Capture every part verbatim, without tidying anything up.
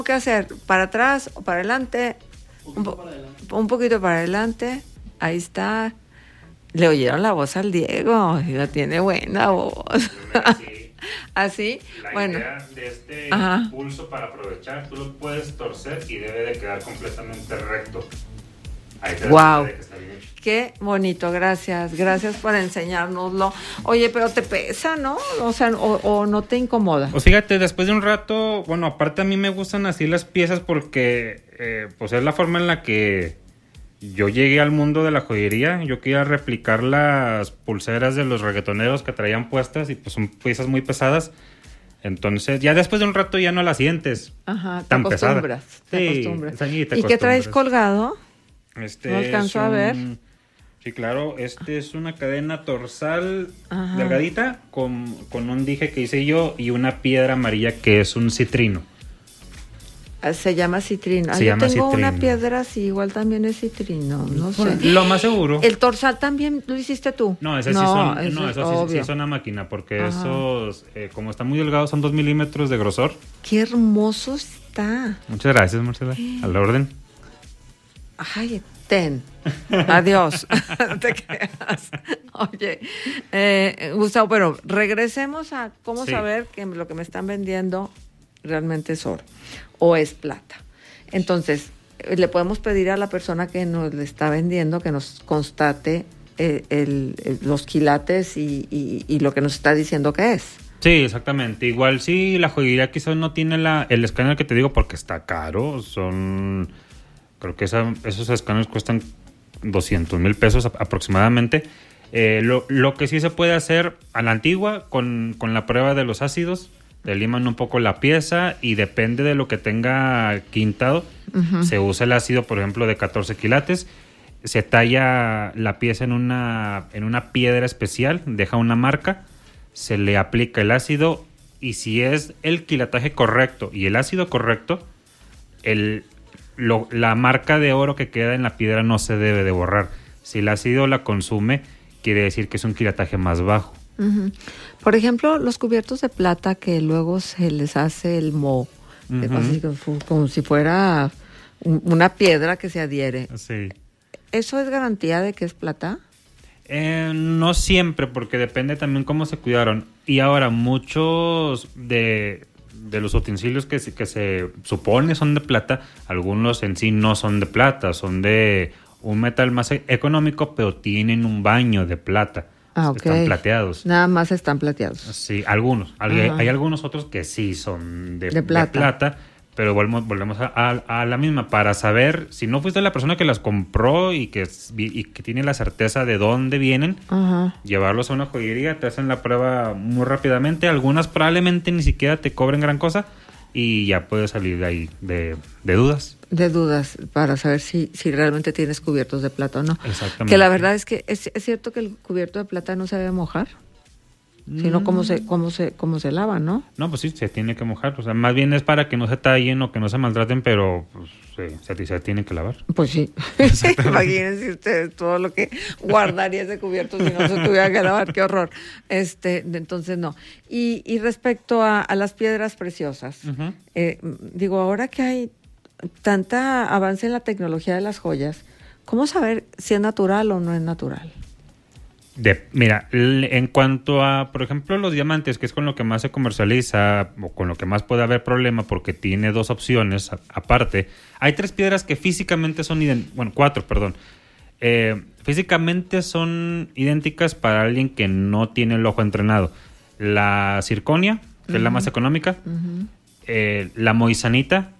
que hacer? ¿Para atrás o para adelante? Un, po- para adelante. un poquito para adelante. Ahí está. Le oyeron la voz al Diego. Ya tiene buena voz. Sí. Así. La Bueno. idea de este Ajá. impulso para aprovechar, tú lo puedes torcer y debe de quedar completamente recto. Ahí te das Guau. cuenta de que está bien hecho. Qué bonito, gracias. Gracias por enseñárnoslo. Oye, pero te pesa, ¿no? O sea, o, o no te incomoda. Pues fíjate, después de un rato, bueno, aparte a mí me gustan así las piezas porque eh, pues es la forma en la que yo llegué al mundo de la joyería. Yo quería replicar las pulseras de los reggaetoneros que traían puestas y pues son piezas muy pesadas. Entonces, ya después de un rato ya no las sientes Ajá, te tan pesada. acostumbras. Te Sí, acostumbras. sí, te ¿Y qué traes acostumbras. colgado? Este No alcanzo es a ver. un- Sí, claro, este es una cadena torsal Ajá. delgadita con, con un dije que hice yo y una piedra amarilla que es un citrino. Ah, se llama citrino. Ah, Se yo llama tengo una citrino. piedra así, igual también es citrino, no sé. Lo más seguro. ¿El torsal también lo hiciste tú? No, esos sí son, ese no, es esos sí, obvio. sí son a máquina porque Ajá. esos, eh, como están muy delgados, son dos milímetros de grosor. Qué hermoso está. Muchas gracias, Marcela. A la orden. Ay, ten. Adiós. No te creas. Oye, eh, Gustavo, pero regresemos a cómo Sí. saber que lo que me están vendiendo realmente es oro o es plata. Entonces, eh, le podemos pedir a la persona que nos le está vendiendo que nos constate eh, el- el- los quilates y, y- y lo que nos está diciendo que es. Sí, exactamente. Igual sí, la joyería quizás no tiene la, el escáner que te digo porque está caro. Son, creo que esa, esos escáneres cuestan doscientos mil pesos a- aproximadamente. Eh, lo, lo que sí se puede hacer a la antigua con, con la prueba de los ácidos, te liman un poco la pieza y depende de lo que tenga quintado, Ujú. se usa el ácido, por ejemplo, de catorce quilates. Se talla la pieza en una, en una piedra especial, deja una marca, se le aplica el ácido y si es el quilataje correcto y el ácido correcto, el, lo- la marca de oro que queda en la piedra no se debe de borrar. Si el ácido la consume, quiere decir que es un quilataje más bajo. Ujú. Por ejemplo, los cubiertos de plata que luego se les hace el moho, que Ujú. así como, como si fuera un- una piedra que se adhiere. Sí. ¿Eso es garantía de que es plata? Eh, no siempre, porque depende también cómo se cuidaron. Y ahora, muchos de, de los utensilios que se, que se supone son de plata, algunos en sí no son de plata, son de un metal más e- económico, pero tienen un baño de plata. Ah, ok. Están plateados. Nada más están plateados. Sí, algunos. Hay, Ajá. hay algunos otros que sí son de, De plata. de plata, pero volvemos, volvemos a, a- a la misma. Para saber, si no fuiste la persona que las compró y que, es- y que tiene la certeza de dónde vienen, Ajá. llevarlos a una joyería, te hacen la prueba muy rápidamente. Algunas probablemente ni siquiera te cobren gran cosa y ya puedes salir de ahí de, de dudas. De dudas para saber si, si realmente tienes cubiertos de plata o no. Exactamente. Que la verdad es que es, es cierto que el cubierto de plata no se debe mojar, sino cómo se, cómo se, cómo se lava, ¿no? No, pues sí, se tiene que mojar. O sea, más bien es para que no se tallen o que no se maltraten, pero pues, sí, se, se tiene que lavar. Pues sí. Imagínense ustedes todo lo que guardaría ese cubierto si no se tuviera que lavar. Qué horror. Este, entonces no. Y, y respecto a, a las piedras preciosas, Ujú. eh, digo, ahora que hay tanta avance en la tecnología de las joyas, ¿cómo saber si es natural o no es natural? De, mira, l- en cuanto a, por ejemplo, los diamantes, que es con lo que más se comercializa o con lo que más puede haber problema porque tiene dos opciones a- aparte, hay tres piedras que físicamente son, ident- bueno, cuatro, perdón, Eh, físicamente son idénticas para alguien que no tiene el ojo entrenado. La circonia, que es la más económica, Ujú. eh, la moisanita,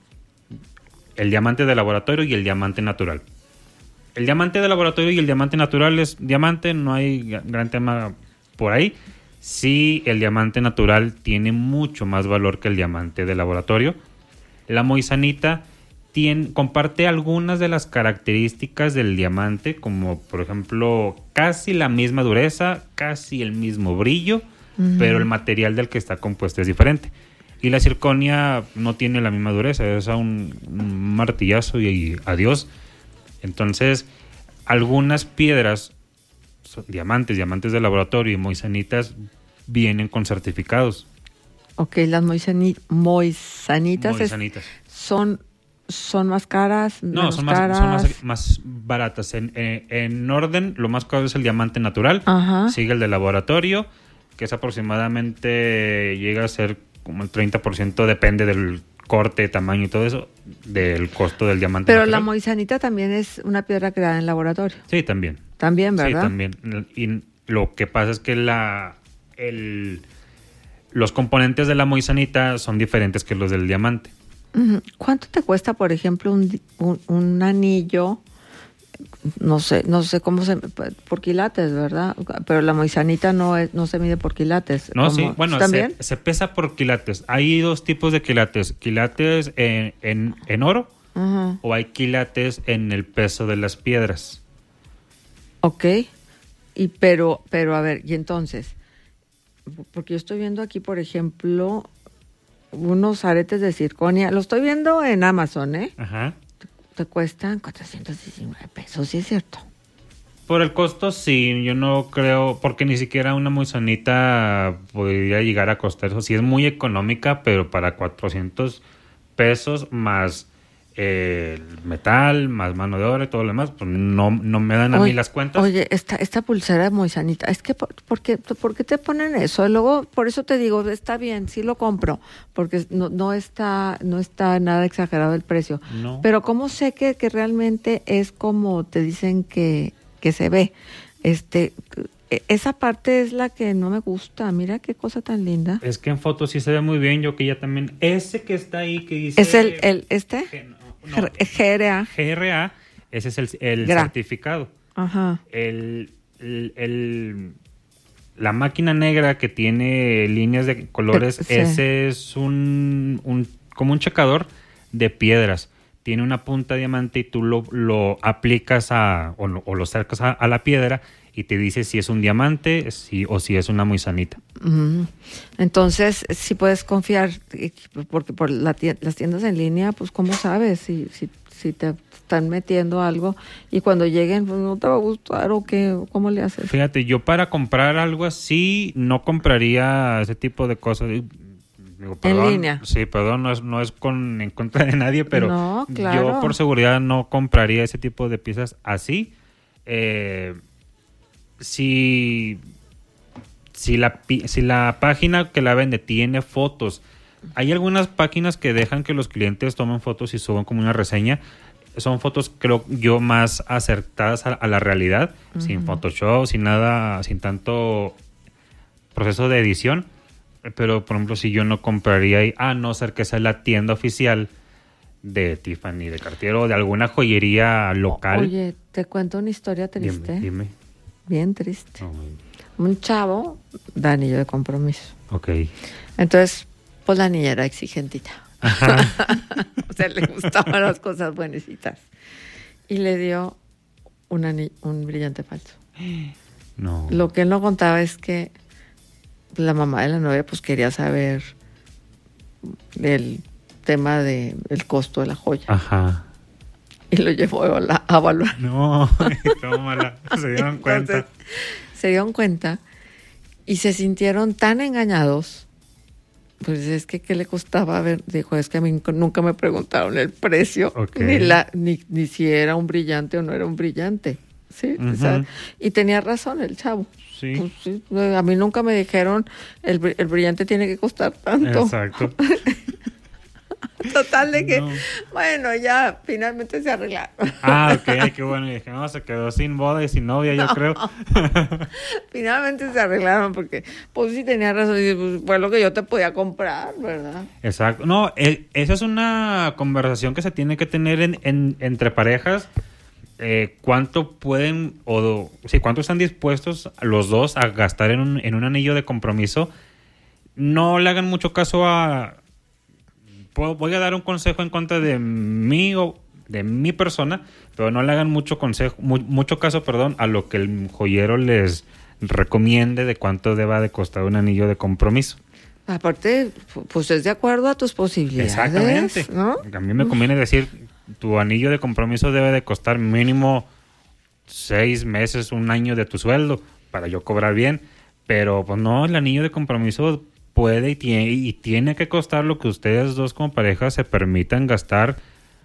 el diamante de laboratorio y el diamante natural. El diamante de laboratorio y el diamante natural es diamante, no hay ga- gran tema por ahí. Sí, el diamante natural tiene mucho más valor que el diamante de laboratorio. La moisanita tiene, comparte algunas de las características del diamante, como por ejemplo casi la misma dureza, casi el mismo brillo, Ujú. pero el material del que está compuesto es diferente. Y la circonia no tiene la misma dureza, es a un, un martillazo y, y adiós. Entonces, algunas piedras, son diamantes, diamantes de laboratorio y moisanitas, vienen con certificados. Ok, las moisani- moisanitas es- Moisanitas. son, son más caras, No, menos son, más, caras. son más, más baratas. En, en, en orden, lo más caro es el diamante natural. Ajá. Sigue el de laboratorio, que es aproximadamente, llega a ser como el treinta por ciento, depende del corte, tamaño y todo eso, del costo del diamante Pero natural. la moisanita también es una piedra creada en laboratorio. Sí, también. También, ¿verdad? Sí, también. Y lo que pasa es que la el, los componentes de la moisanita son diferentes que los del diamante. Uh-huh. ¿Cuánto te cuesta, por ejemplo, un, un, un anillo? No sé, no sé cómo se... por quilates, ¿verdad? Pero la moisanita no es, no se mide por quilates. No, ¿Cómo? sí, bueno, ¿También? se, se pesa por quilates. Hay dos tipos de quilates. Quilates en, en, en oro Uh-huh. o hay quilates en el peso de las piedras. Ok. Y pero, pero a ver, y entonces, porque yo estoy viendo aquí, por ejemplo, unos aretes de circonia. Lo estoy viendo en Amazon, ¿eh? Ajá. Te cuestan cuatrocientos diecinueve pesos, ¿sí es cierto? Por el costo, sí, yo no creo, porque ni siquiera una moisanita podría llegar a costar eso. Sí es muy económica, pero para cuatrocientos pesos más eh, el metal, más mano de obra y todo lo demás, pues no, no me dan a Oye, mí las cuentas. Oye, esta, esta pulsera de moisanita, es que, ¿por, por, qué, ¿por qué te ponen eso? Luego, por eso te digo, está bien, sí lo compro, porque no, no está no está nada exagerado el precio. No. Pero ¿cómo sé que, que realmente es como te dicen que, que se ve? Este, esa parte es la que no me gusta. Mira qué cosa tan linda. Es que en fotos sí se ve muy bien, yo que ya también... Ese que está ahí que dice... ¿Es el, el este? G- no, no, G R A. G R A, ese es el, el Gra. certificado. Ajá. El, el, el- la máquina negra que tiene líneas de colores, Sí. ese es un, un como un checador de piedras. Tiene una punta diamante y tú lo, lo aplicas a o lo, o lo acercas a, a la piedra y te dice si es un diamante si, o si es una moisanita. Mm. Entonces, sí puedes confiar, eh, porque por la tie- las tiendas en línea, pues, ¿cómo sabes si, si, si te están metiendo algo y cuando lleguen, pues, no te va a gustar o qué? ¿Cómo le haces? Fíjate, yo para comprar algo así no compraría ese tipo de cosas. Digo, perdón, En línea. Sí, perdón, no es, no es con, en contra de nadie, pero No, claro. yo por seguridad no compraría ese tipo de piezas así. Eh, si, si, la, pi- si la página que la vende tiene fotos, hay algunas páginas que dejan que los clientes tomen fotos y suban como una reseña. Son fotos, creo yo, más acertadas a, a la realidad, uh-huh. Sin Photoshop, sin nada, sin tanto proceso de edición. Pero, por ejemplo, si yo no compraría ahí, a no ser que sea la tienda oficial de Tiffany, de Cartier o de alguna joyería local. Oye, te cuento una historia triste. Dime, dime. Bien triste. Oh, un chavo da anillo de compromiso. Ok. Entonces, pues la niña era exigentita. O sea, le gustaban las cosas buenecitas. Y le dio un, anillo, un brillante falso. No. Lo que él no contaba es que la mamá de la novia pues quería saber el tema de el costo de la joya. Ajá. Y lo llevó a, la, a evaluar. No, tómala. Se dieron cuenta. Entonces, se dieron cuenta y se sintieron tan engañados. Pues es que ¿qué le costaba? A ver, dijo, es que a mí nunca me preguntaron el precio, okay. ni la ni, ni si era un brillante o no era un brillante. Sí, uh-huh. O sea, y tenía razón el chavo. Sí. Pues, sí. A mí nunca me dijeron el, el brillante tiene que costar tanto. Exacto. Total de que, no. Bueno, ya finalmente se arreglaron. Ah, ok, qué bueno. Y dije, no, se quedó sin boda y sin novia, no. Yo creo. Finalmente se arreglaron porque, pues sí tenía razón, y pues, fue lo que yo te podía comprar, ¿verdad? Exacto. No, eh, esa es una conversación que se tiene que tener en, en, entre parejas. Eh, ¿Cuánto pueden, o sí, cuánto están dispuestos los dos a gastar en un, en un anillo de compromiso? No le hagan mucho caso a... Voy a dar un consejo en contra de mí o de mi persona, pero no le hagan mucho consejo, mu- mucho caso, perdón, a lo que el joyero les recomiende de cuánto deba de costar un anillo de compromiso. Aparte, pues es de acuerdo a tus posibilidades. Exactamente. ¿No? A mí me conviene decir, tu anillo de compromiso debe de costar mínimo seis meses, un año de tu sueldo para yo cobrar bien, pero pues no, el anillo de compromiso puede y tiene, y tiene que costar lo que ustedes dos como pareja se permitan gastar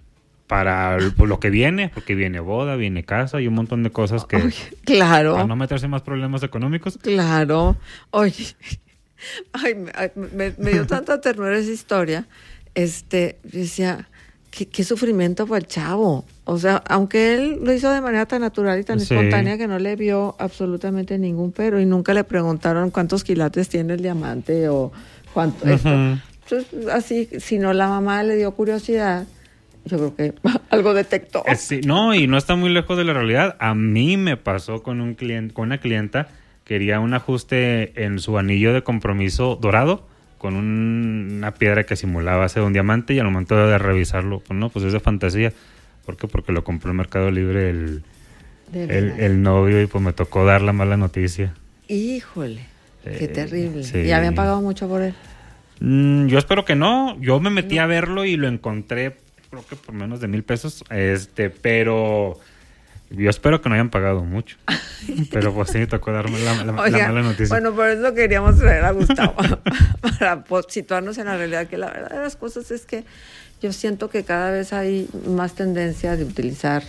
para lo que viene, porque viene boda, viene casa y un montón de cosas que... Oye, claro. Para no meterse más problemas económicos. Claro. Oye, ay, me, me dio tanta ternura esa historia. Este, yo decía, qué, qué sufrimiento fue el chavo. O sea, aunque él lo hizo de manera tan natural y tan Sí. espontánea que no le vio absolutamente ningún pero y nunca le preguntaron cuántos quilates tiene el diamante o cuánto Uh-huh. esto. Entonces, así, si no la mamá le dio curiosidad, yo creo que algo detectó. Eh, sí, no, y no está muy lejos de la realidad. A mí me pasó con un cliente, con una clienta, quería un ajuste en su anillo de compromiso dorado con un- una piedra que simulaba ser un diamante y al momento de revisarlo, pues no, pues es de fantasía. ¿Por qué? Porque lo compró en Mercado Libre el, De el, verdad. el novio y pues me tocó dar la mala noticia. Híjole, qué Eh, terrible. sí. ¿Y habían pagado mucho por él? Mm, yo espero que no. Yo me metí a verlo y lo encontré, creo que por menos de mil pesos. Este, pero yo espero que no hayan pagado mucho. Pero pues sí, tocó darme la, la- la Oiga, mala noticia. bueno, por eso queríamos traer a Gustavo, para pues, situarnos en la realidad, que la verdad de las cosas es que yo siento que cada vez hay más tendencia de utilizar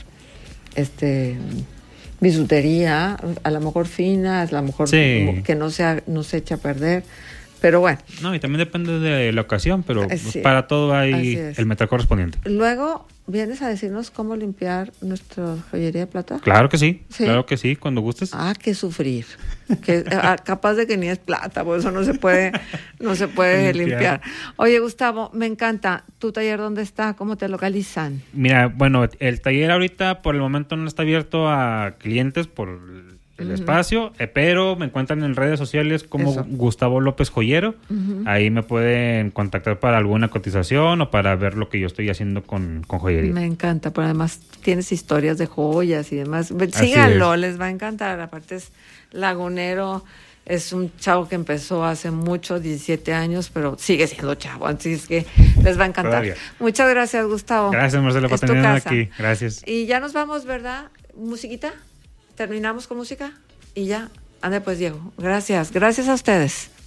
este bisutería, a lo mejor fina, a lo mejor Sí. que no sea, no se echa a perder, pero bueno. No, y también depende de la ocasión, pero Así pues, es. para todo hay Así es. el metal correspondiente. Luego vienes a decirnos cómo limpiar nuestra joyería de plata. Claro que sí, Sí. claro que sí, cuando gustes. Ah, qué sufrir. Que, ah, capaz de que ni es plata, por eso no se puede, no se puede limpiar. Limpiar. Oye, Gustavo, me encanta. ¿Tu taller dónde está? ¿Cómo te localizan? Mira, bueno, el taller ahorita por el momento no está abierto a clientes por el Ujú. espacio, eh, pero me encuentran en redes sociales como Eso. Gustavo López Joyero. Ujú. Ahí me pueden contactar para alguna cotización o para ver lo que yo estoy haciendo con, con joyería. Me encanta, pero además tienes historias de joyas y demás. Ve- Así Síganlo, es. les va a encantar. Aparte es lagunero, es un chavo que empezó hace mucho, diecisiete años, pero sigue siendo chavo, así es que les va a encantar. Todavía. Muchas gracias, Gustavo. Gracias, Marcela, por Es tu tenerme casa. aquí. Gracias. Y ya nos vamos, ¿verdad? ¿Musiquita? ¿Terminamos con música? Y ya. Ande pues, Diego. Gracias. Gracias a ustedes.